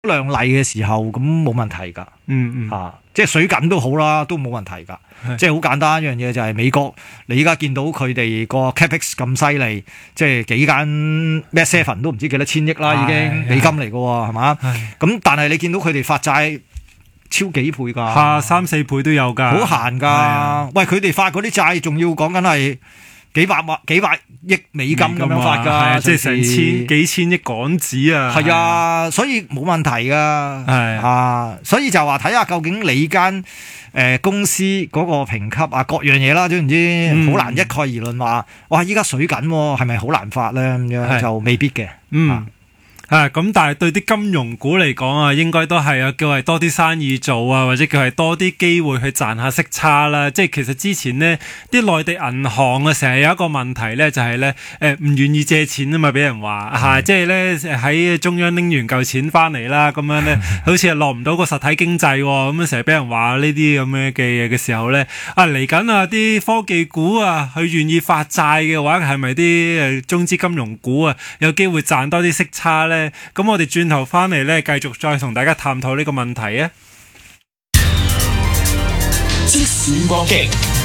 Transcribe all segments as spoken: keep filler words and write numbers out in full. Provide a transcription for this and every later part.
亮麗嘅時候，咁冇問題㗎。 嗯嗯， 啊，即係水緊都好啦，都冇問題㗎。即係好簡單一樣嘢就係美國，你依家見到佢哋個 capex 咁犀利，即係幾間 Met Seven 都唔知幾多千億啦，已經美金嚟㗎喎，係嘛？咁但係你見到佢哋發債超幾倍㗎， 嚇三四倍都有㗎， 好閒㗎。喂，佢哋發嗰啲債仲要講緊係幾百萬、幾百億美金咁樣發㗎， 即係成千幾千億港紙啊！ 係啊，所以冇問題㗎。係啊，所以就話睇下究竟你間誒公司嗰個評級啊，各樣嘢啦，總之好難一概而論話，哇！依家水緊喎，係咪好難發咧？咁樣就未必嘅。 嗯。啊，咁但係對啲金融股嚟講啊，應該都係啊，叫係多啲生意做啊，或者叫係多啲機會去賺下息差啦。即係其實之前呢啲內地銀行啊，成日有一個問題咧，就係咧誒唔願意借錢啊嘛，俾人話嚇，即係咧喺中央拎完嚿錢翻嚟啦，咁樣咧好似係落唔到個實體經濟喎，咁成日俾人話呢啲咁樣嘅嘢嘅時候咧，啊嚟緊啊啲科技股啊，佢願意發債嘅話，係咪啲誒中資金融股啊有機會賺多啲息差咧？咁我哋轉頭翻嚟咧，繼續再同大家探討呢個問題啊！ 即時光機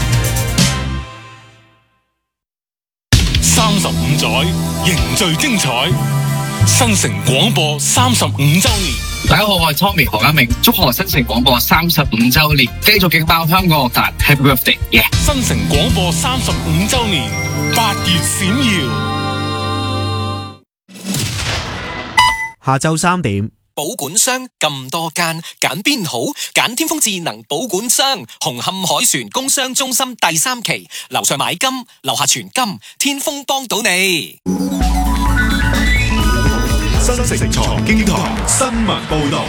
三十五載凝聚精彩，新城廣播三十五週年。 大家好，我係 Tommy 何家明，祝賀新城廣播三十五週年，繼續勁爆香港樂壇 Happy Birthday！ 耶、yeah ！ 新城廣播三十五週年，八月閃耀。 下晝三點， 保管商咁多間，揀邊好？揀天風智能保管商，紅磡海船工商中心第三期，樓上買金，樓下存金，天風幫到你。 新城財經台新聞報道。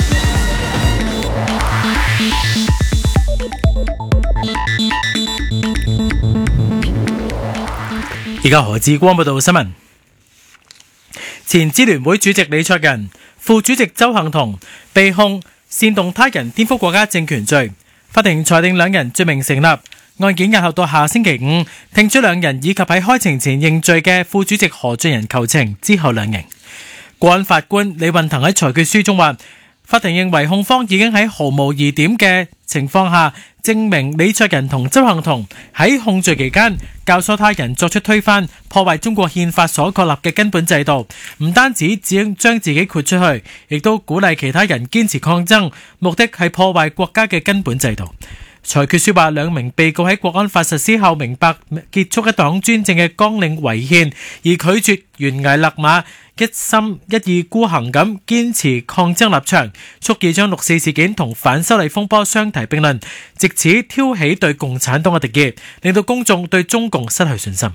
而家何志光報道新聞。前支聯會主席李卓人、副主席鄒幸彤被控煽動他人顛覆國家政權罪，法庭裁定兩人罪名成立，案件押後到下星期五聽取兩人以及喺開庭前認罪嘅副主席何俊仁求情，之後兩刑。國安法官李運騰喺裁決書中話，法庭認為控方已經喺毫無疑點嘅情況下證明李卓人同鄒幸彤喺控罪期間教唆他人作出推翻、破壞中國憲法所確立嘅根本制度，唔單止只將自己豁出去，亦都鼓勵其他人堅持抗爭，目的係破壞國家嘅根本制度。裁決書話，兩名被告喺國安法實施後明白結束一黨專政嘅綱領違憲，而拒絕懸崖勒馬，一心一意孤行咁堅持抗爭立場，蓄意將六四事件同反修例風波相提並論，藉此挑起對共產黨嘅敵意，令到公眾對中共失去信心。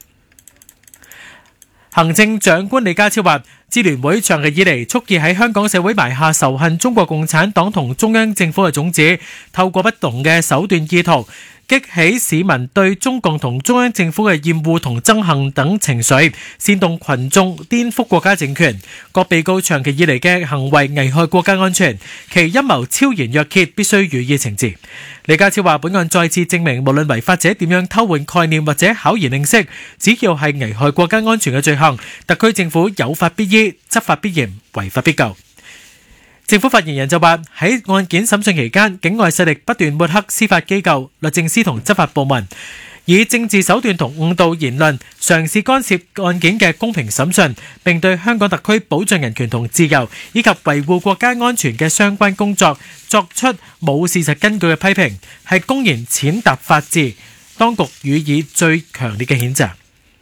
行政長官李家超話，支聯會長期以嚟蓄意喺香港社會埋下仇恨中國共產黨同中央政府嘅種子，透過不同嘅手段意圖激起市民對中共同中央政府嘅厭惡同憎恨等情緒，煽動群眾顛覆國家政權。各被告長期以嚟嘅行為危害國家安全，其陰謀超然若揭，必須予以懲治。李家超話，本案再次證明，無論違法者點樣偷換概念或者巧言令色，只要係危害國家安全嘅罪行，特區政府有法必依，執法必嚴，違法必究。政府發言人就話，喺案件審訊期間，境外勢力不斷抹黑司法機構、律政司同執法部門，以政治手段同誤導言論，嘗試干涉案件嘅公平審訊，並對香港特區保障人權同自由以及維護國家安全嘅相關工作作出冇事實根據嘅批評，係公然踐踏法治，當局予以最強烈嘅譴責。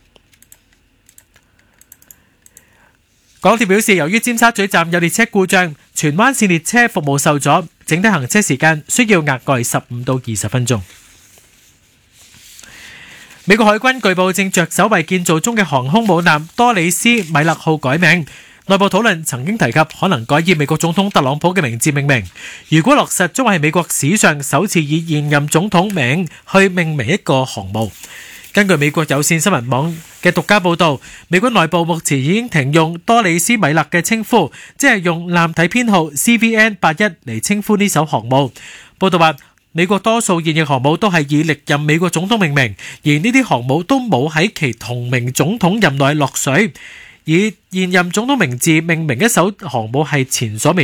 港鐵表示，由於尖沙咀站有列車故障，荃灣線列車服務受阻，整體行車時間需要額外十五到二十分鐘。美國海軍據報正着手為建造中嘅航空母艦多里斯米勒號改名，內部討論曾經提及可能改以美國總統特朗普嘅名字命名。如果落實，將會係美國史上首次以現任總統名去命名一個航母。根據美國有線新聞網嘅獨家報導，美軍內部目前已經停用多里斯米勒嘅稱呼，即係用艦體編號 C V N 八一嚟稱呼呢艘航母。報導話，美國多數現役航母都係以歷任美國總統命名，而呢啲航母都冇喺其同名總統任內落水。 以現任總統名字命名一艘航母係前所未